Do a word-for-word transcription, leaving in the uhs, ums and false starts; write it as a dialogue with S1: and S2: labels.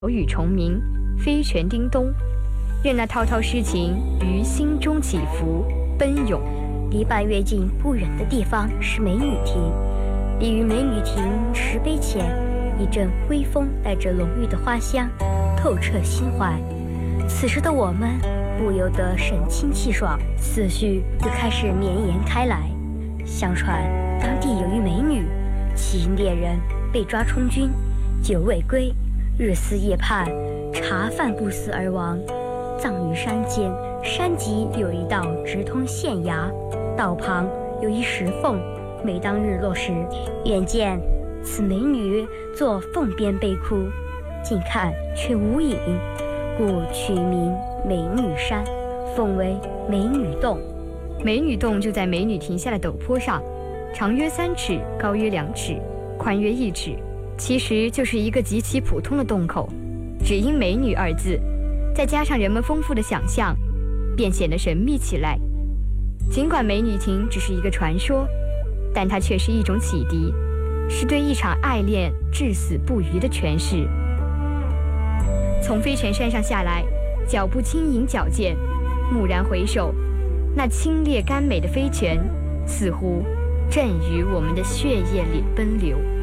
S1: 雨虫鸣，飞泉叮咚，任那滔滔诗情于心中起伏奔涌。
S2: 离半月近不远的地方是美女亭，立于美女亭石碑前，一阵微风带着浓郁的花香，透彻心怀。此时的我们不由得神清气爽，思绪又开始绵延开来。相传当地有一美女，其猎人被抓充军，久未归，日思夜盼，茶饭不思而亡，葬于山间。山脊有一道直通县衙，道旁有一石缝，每当日落时，远见此美女坐缝边悲哭，近看却无影，故取名美女山，奉为美女洞。
S1: 美女洞就在美女亭下的陡坡上，长约三尺，高约两尺，宽约一尺，其实就是一个极其普通的洞口，只因美女二字，再加上人们丰富的想象，便显得神秘起来。尽管美女亭只是一个传说，但它却是一种启迪，是对一场爱恋至死不渝的诠释。从飞泉山上下来，脚步轻盈矫健，蓦然回首，那清冽甘美的飞泉似乎正于我们的血液里奔流。